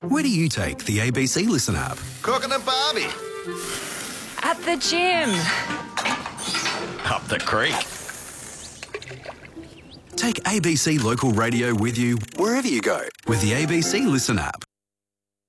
Where do you take the ABC Listen app? Cooking at Barbie. At the gym. Up the creek. Take ABC Local Radio with you wherever you go with the ABC Listen app.